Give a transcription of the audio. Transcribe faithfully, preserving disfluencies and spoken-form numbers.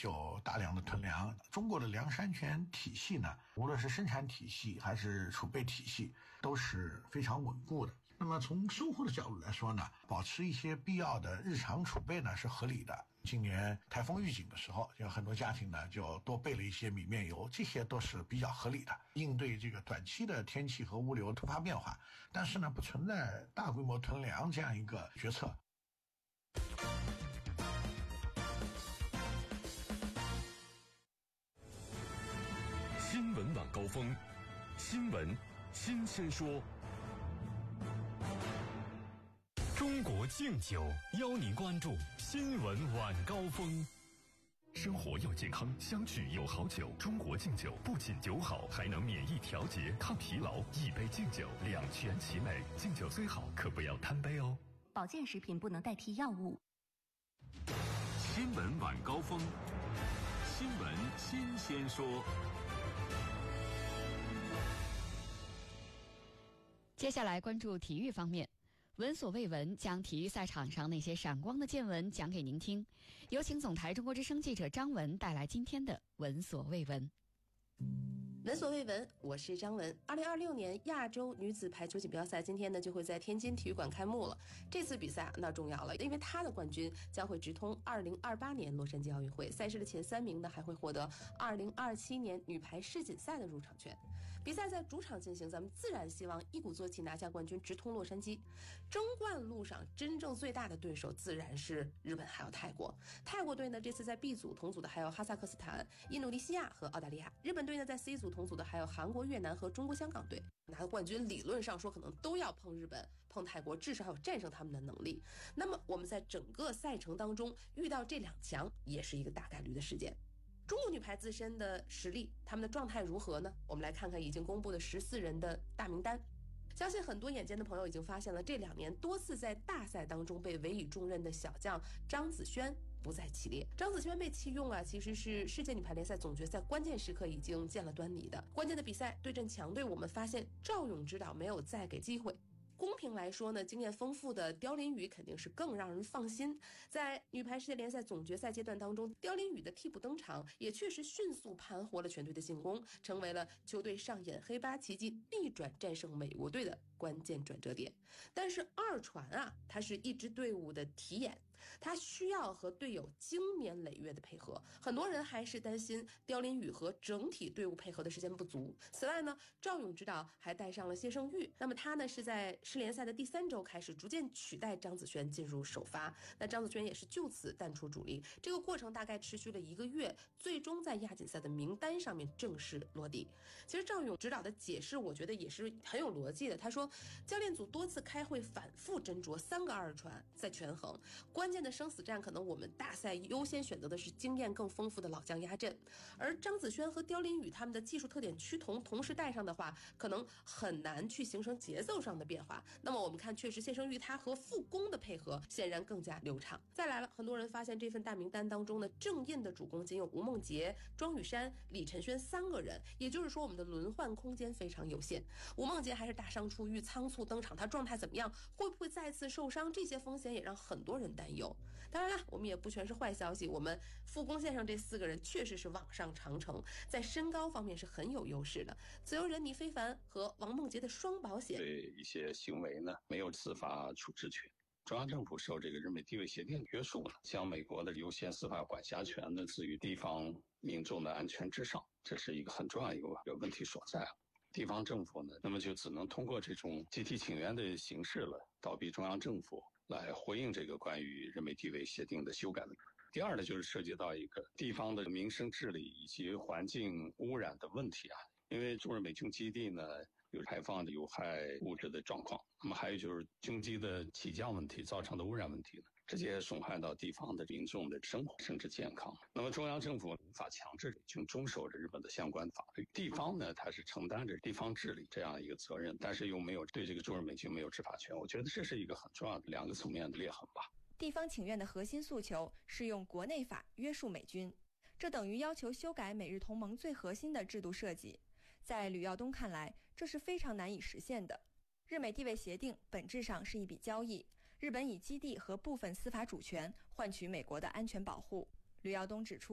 就大量的囤粮。中国的粮山权体系呢，无论是生产体系还是储备体系，都是非常稳固的。那么从生活的角度来说呢，保持一些必要的日常储备呢是合理的。今年台风预警的时候，有很多家庭呢就多备了一些米面油，这些都是比较合理的，应对这个短期的天气和物流突发变化。但是呢，不存在大规模囤粮这样一个决策。 新闻晚高峰，新闻新鲜说。中国敬酒邀您关注新闻晚高峰。生活要健康，相聚有好酒。中国敬酒不仅酒好，还能免疫调节、抗疲劳。一杯敬酒，两全其美。敬酒虽好，可不要贪杯哦。 保健食品不能代替药物。 新闻晚高峰，新闻新鲜说。 接下来关注体育方面，闻所未闻，将体育赛场上那些闪光的见闻讲给您听。有请总台中国之声记者张文带来今天的闻所未闻。 闻所未闻，我是张文。二零二六年亚洲女子排球锦标赛今天呢就会在天津体育馆开幕了。这次比赛那重要了，因为它的冠军将会直通二零二八年洛杉矶奥运会，赛事的前三名呢还会获得二零二七年女排世锦赛的入场权。比赛在主场进行，咱们自然希望一鼓作气拿下冠军，直通洛杉矶。争冠路上真正最大的对手自然是日本还有泰国。泰国队呢这次在 B 组同组的还有哈萨克斯坦、印度尼西亚和澳大利亚。日本队呢在 C 组同组的还有韩国、越南和中国香港队。拿到冠军理论上说可能都要碰日本、碰泰国，至少有战胜他们的能力。那么我们在整个赛程当中遇到这两强也是一个大概率的事件。中国女排自身的实力，他们的状态如何呢？我们来看看已经公布的十四人的大名单。相信很多眼尖的朋友已经发现了，这两年多次在大赛当中被委以重任的小将张子萱不在其列。张子萱被弃用啊，其实是世界女排联赛总决赛关键时刻已经见了端倪的。关键的比赛对阵强队，我们发现赵勇指导没有再给机会。公平来说呢，经验丰富的刁琳宇肯定是更让人放心。在女排世界联赛总决赛阶段当中，刁琳宇的替补登场也确实迅速盘活了全队的进攻，成为了球队上演黑八奇迹逆转战胜美国队的关键转折点。但是二传啊，他是一支队伍的题眼，他需要和队友经年累月的配合。很多人还是担心刁琳宇和整体队伍配合的时间不足。此外呢，赵勇指导还带上了谢胜玉，那么他呢是在世联赛的第三周开始逐渐取代张子萱进入首发，那张子萱也是就此淡出主力。这个过程大概持续了一个月，最终在亚锦赛的名单上面正式落地。其实赵勇指导的解释我觉得也是很有逻辑的，他说教练组多次开会反复斟酌三个二传在权衡，关键的生死战可能我们大赛优先选择的是经验更丰富的老将压阵，而张子萱和刁琳宇他们的技术特点趋同，同时带上的话可能很难去形成节奏上的变化。那么我们看确实谢胜玉他和傅攻的配合显然更加流畅。再来了，很多人发现这份大名单当中呢，正印的主攻仅有吴梦洁、庄雨珊、李晨轩三个人，也就是说我们的轮换空间非常有限。吴梦洁还是大伤初愈，仓促登场，他状态怎么样？会不会再次受伤？这些风险也让很多人担忧。当然了，我们也不全是坏消息，我们副攻线上这四个人确实是网上长城，在身高方面是很有优势的。自由人倪非凡和王梦洁的双保险对一些行为呢没有司法处置权，中央政府受这个人美地位协定约束呢，将美国的优先司法管辖权呢置于地方民众的安全之上，这是一个很重要一个问题所在。地方政府呢，那么就只能通过这种集体请愿的形式了，倒逼中央政府来回应这个关于人美地位协定的修改的。第二呢，就是涉及到一个地方的民生治理以及环境污染的问题啊，因为驻日美军基地呢有排放的有害物质的状况，那么还有就是军机的起降问题造成的污染问题呢，直接损害到地方的民众的生活甚至健康。那么中央政府无法强制美军遵守着日本的相关法律，地方呢它是承担着地方治理这样一个责任，但是又没有对这个驻日美军没有执法权。我觉得这是一个很重要的两个层面的裂痕吧。 地方请愿的核心诉求是用国内法约束美军，这等于要求修改美日同盟最核心的制度设计。在吕耀东看来，这是非常难以实现的。日美地位协定本质上是一笔交易，日本以基地和部分司法主权换取美国的安全保护。吕耀东指出，